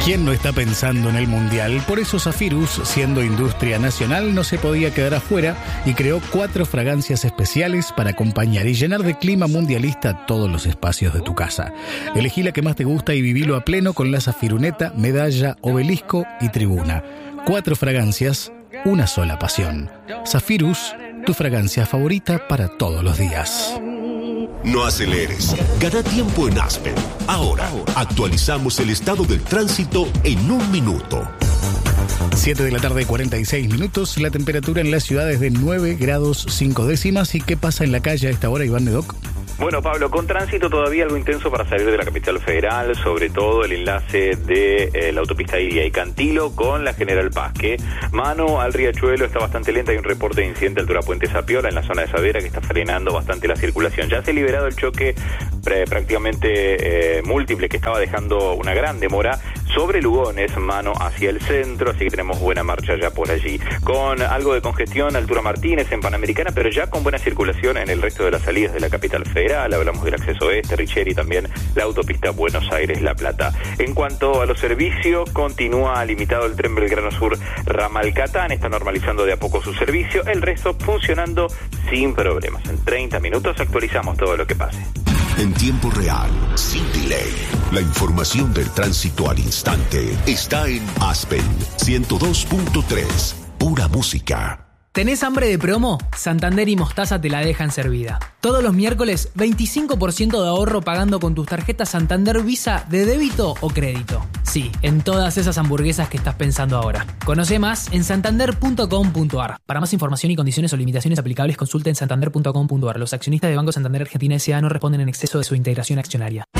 ¿Quién no está pensando en el Mundial? Por eso Zephyrus, siendo industria nacional, no se podía quedar afuera y creó 4 fragancias especiales para acompañar y llenar de clima mundialista todos los espacios de tu casa. Elegí la que más te gusta y vivilo a pleno con la Zafiruneta, Medalla, Obelisco y Tribuna. 4 fragancias, una sola pasión. Zephyrus, tu fragancia favorita para todos los días. No aceleres, gana tiempo en Aspen. Ahora, actualizamos el estado del tránsito en 1 minuto. 7 de la tarde, 46 minutos. La temperatura en la ciudad es de 9 grados 5 décimas. ¿Y qué pasa en la calle a esta hora, Iván Nedoc? Bueno, Pablo, con tránsito todavía algo intenso para salir de la capital federal, sobre todo el enlace de la autopista Iria y Cantilo con la General Paz, que mano al Riachuelo está bastante lenta. Hay un reporte de incidente altura Puente Zapiola en la zona de Saavedra que está frenando bastante la circulación. Ya se ha liberado el choque prácticamente múltiple que estaba dejando una gran demora sobre Lugones, mano hacia el centro, así que tenemos buena marcha ya por allí. Con algo de congestión, altura Martínez en Panamericana, pero ya con buena circulación en el resto de las salidas de la capital federal. Hablamos del acceso este, Richeri, y también la autopista Buenos Aires-La Plata. En cuanto a los servicios, continúa limitado el tren Belgrano Sur Ramal Catán, está normalizando de a poco su servicio, el resto funcionando sin problemas. En 30 minutos actualizamos todo lo que pase. En tiempo real, sin delay. La información del tránsito al instante está en Aspen 102.3. Pura música. ¿Tenés hambre de promo? Santander y Mostaza te la dejan servida. Todos los miércoles, 25% de ahorro pagando con tus tarjetas Santander Visa de débito o crédito. Sí, en todas esas hamburguesas que estás pensando ahora. Conoce más en santander.com.ar. Para más información y condiciones o limitaciones aplicables, consulta en santander.com.ar. Los accionistas de Banco Santander Argentina S.A. no responden en exceso de su integración accionaria.